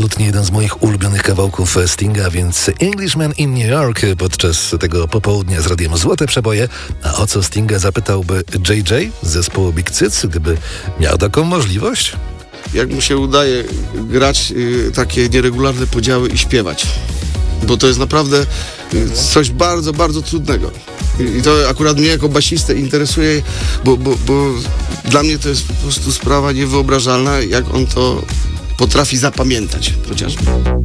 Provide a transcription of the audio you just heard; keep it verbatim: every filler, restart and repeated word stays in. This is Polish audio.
absolutnie jeden z moich ulubionych kawałków Stinga, więc Englishman in New York podczas tego popołudnia z Radiem Złote Przeboje. A o co Stinga zapytałby J J z zespołu Big Cyc, gdyby miał taką możliwość? Jak mu się udaje grać y, takie nieregularne podziały i śpiewać. Bo to jest naprawdę y, coś bardzo, bardzo trudnego. I, I to akurat mnie jako basistę interesuje, bo, bo, bo dla mnie to jest po prostu sprawa niewyobrażalna, jak on to potrafi zapamiętać chociażby.